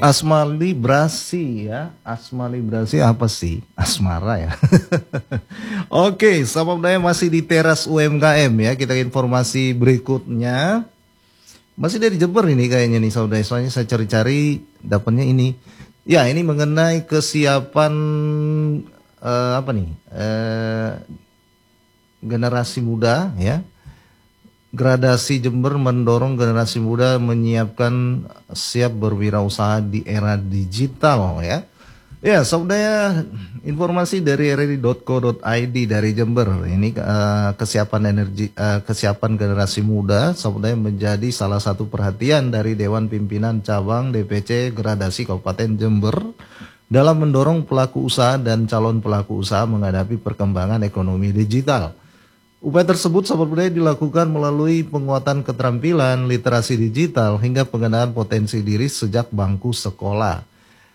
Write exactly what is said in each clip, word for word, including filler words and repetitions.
Asmali Brasi ya, Asmali Brasi apa sih? Asmara ya. Oke, Sobat Budaya masih di teras U M K M ya. Kita ke informasi berikutnya. Masih dari Jember ini kayaknya nih Sobat Budaya. Soalnya saya cari-cari dapatnya ini. Ya, ini mengenai kesiapan eh, apa nih? Eh, generasi muda ya. Gradasi Jember mendorong generasi muda menyiapkan siap berwirausaha di era digital ya. Ya, saudara, informasi dari r r i dot co dot i d dari Jember. Ini uh, kesiapan energi uh, kesiapan generasi muda saudara menjadi salah satu perhatian dari Dewan Pimpinan Cabang D P C Gradasi Kabupaten Jember dalam mendorong pelaku usaha dan calon pelaku usaha menghadapi perkembangan ekonomi digital. Upaya tersebut Sobat Budaya dilakukan melalui penguatan keterampilan, literasi digital, hingga pengenalan potensi diri sejak bangku sekolah.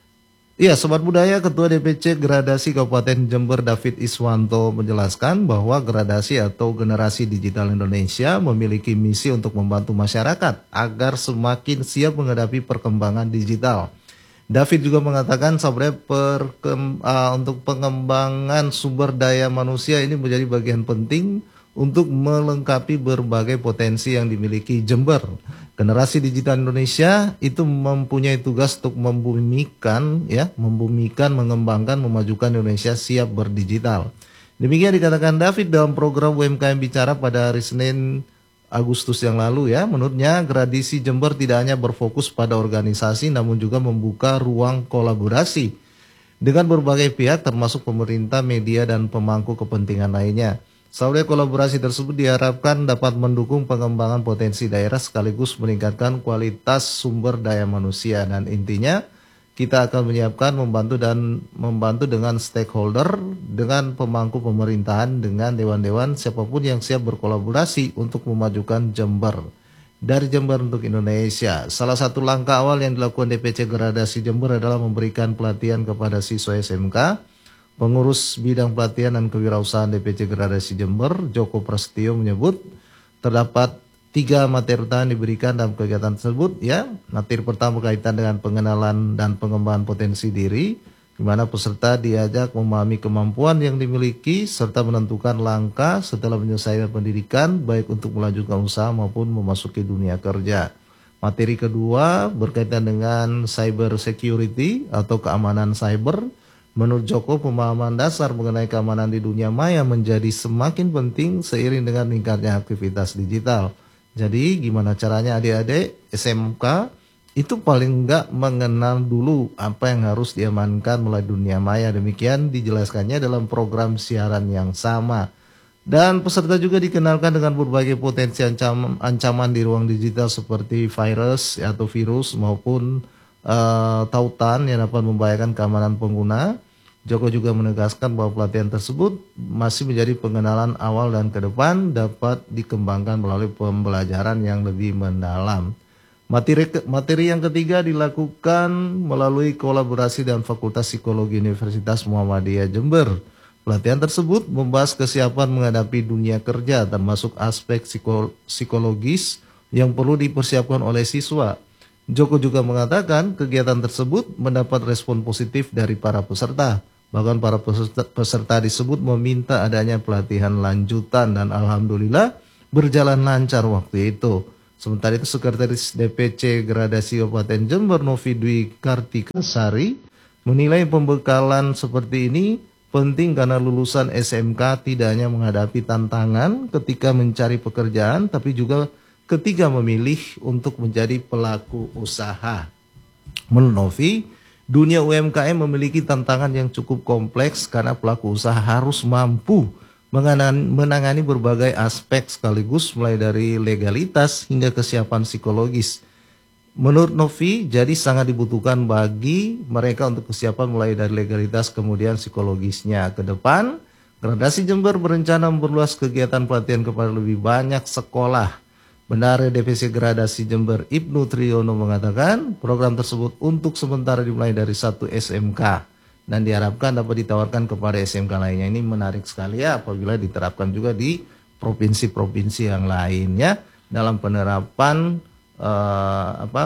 Iya, Sobat Budaya, Ketua D P C Gradasi Kabupaten Jember David Iswanto menjelaskan bahwa gradasi atau generasi digital Indonesia memiliki misi untuk membantu masyarakat agar semakin siap menghadapi perkembangan digital. David juga mengatakan sebenarnya perkem, uh, untuk pengembangan sumber daya manusia ini menjadi bagian penting untuk melengkapi berbagai potensi yang dimiliki Jember. Generasi digital Indonesia itu mempunyai tugas untuk membumikan, ya, membumikan, mengembangkan, memajukan Indonesia siap berdigital. Demikian dikatakan David dalam program U M K M Bicara pada hari Senin Agustus yang lalu ya. Menurutnya Gradasi Jember tidak hanya berfokus pada organisasi namun juga membuka ruang kolaborasi dengan berbagai pihak termasuk pemerintah, media, dan pemangku kepentingan lainnya. Saudara, kolaborasi tersebut diharapkan dapat mendukung pengembangan potensi daerah sekaligus meningkatkan kualitas sumber daya manusia, dan intinya kita akan menyiapkan membantu dan membantu dengan stakeholder, dengan pemangku pemerintahan, dengan dewan-dewan siapapun yang siap berkolaborasi untuk memajukan Jember. Dari Jember untuk Indonesia, salah satu langkah awal yang dilakukan D P C Gradasi Jember adalah memberikan pelatihan kepada siswa S M K. Pengurus bidang pelatihan dan kewirausahaan D P C Gradasi Jember, Joko Prasetyo, menyebut terdapat tiga materi utama diberikan dalam kegiatan tersebut ya. Materi pertama berkaitan dengan pengenalan dan pengembangan potensi diri, di mana peserta diajak memahami kemampuan yang dimiliki serta menentukan langkah setelah menyelesaikan pendidikan baik untuk melanjutkan usaha maupun memasuki dunia kerja. Materi kedua berkaitan dengan cyber security atau keamanan cyber. Menurut Joko, pemahaman dasar mengenai keamanan di dunia maya menjadi semakin penting seiring dengan meningkatnya aktivitas digital. Jadi gimana caranya adik-adik S M K itu paling enggak mengenal dulu apa yang harus diamankan melalui dunia maya. Demikian dijelaskannya dalam program siaran yang sama. Dan peserta juga dikenalkan dengan berbagai potensi ancaman, ancaman di ruang digital seperti virus atau virus maupun uh, tautan yang dapat membahayakan keamanan pengguna. Joko juga menegaskan bahwa pelatihan tersebut masih menjadi pengenalan awal dan ke depan dapat dikembangkan melalui pembelajaran yang lebih mendalam. Materi, materi yang ketiga dilakukan melalui kolaborasi dan Fakultas Psikologi Universitas Muhammadiyah Jember. Pelatihan tersebut membahas kesiapan menghadapi dunia kerja termasuk aspek psiko, psikologis yang perlu dipersiapkan oleh siswa. Joko juga mengatakan kegiatan tersebut mendapat respon positif dari para peserta. Bahkan para peserta, peserta disebut meminta adanya pelatihan lanjutan dan alhamdulillah berjalan lancar waktu itu. Sementara itu Sekretaris D P C Gradasi Kabupaten Jember Novi Dwi Kartikasari menilai pembekalan seperti ini penting karena lulusan S M K tidak hanya menghadapi tantangan ketika mencari pekerjaan tapi juga ketika memilih untuk menjadi pelaku usaha. Menurut Novi, dunia U M K M memiliki tantangan yang cukup kompleks karena pelaku usaha harus mampu menangani berbagai aspek sekaligus mulai dari legalitas hingga kesiapan psikologis. Menurut Novi, jadi sangat dibutuhkan bagi mereka untuk kesiapan mulai dari legalitas kemudian psikologisnya. Ke depan, Gradasi Jember berencana memperluas kegiatan pelatihan kepada lebih banyak sekolah. Bendahara D P C Gradasi Jember Ibnu Triyono mengatakan program tersebut untuk sementara dimulai dari satu S M K dan diharapkan dapat ditawarkan kepada S M K lainnya. Ini menarik sekali ya apabila diterapkan juga di provinsi-provinsi yang lainnya dalam penerapan uh, apa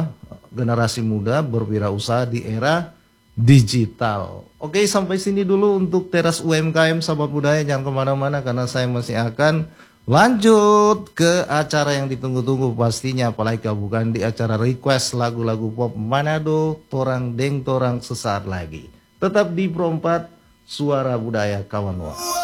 generasi muda berwirausaha di era digital. Oke, sampai sini dulu untuk Teras U M K M sahabat budaya, jangan kemana-mana karena saya masih akan lanjut ke acara yang ditunggu-tunggu pastinya, apalagi bukan di acara request lagu-lagu pop Manado, Torang Deng Torang sesaat lagi. Tetap di Pro empat Suara Budaya kawan.